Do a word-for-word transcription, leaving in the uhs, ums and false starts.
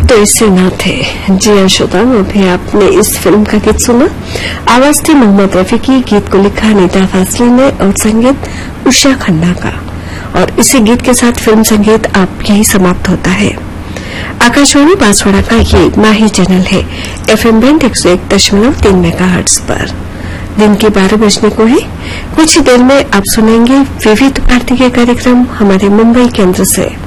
तो इससे ना थे। जी हाँ श्रोताओं, अभी आपने इस फिल्म का गीत सुना। आवाज थी मोहम्मद रफी की, गीत को लिखा नीता फासली ने और संगीत उषा खन्ना का। और इसी गीत के साथ फिल्म संगीत आप यही समाप्त होता है। आकाशवाणी बांसवाड़ा का ये माही चैनल है, एफएम बैंड एक सौ एक दशमलव तीन मेगाहर्ट्ज पर। दिन के बारह बजने को है। कुछ ही देर में आप सुनेंगे विविध भारती के कार्यक्रम हमारे मुंबई केंद्र से।